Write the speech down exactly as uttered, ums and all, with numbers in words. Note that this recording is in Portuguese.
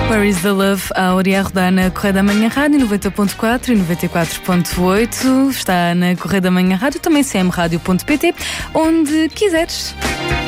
Where is the Love? A Áurea a rodar na Correia da Manhã Rádio noventa ponto quatro e noventa e quatro ponto oito. Está na Correia da Manhã Rádio, também c m rádio ponto p t, onde quiseres.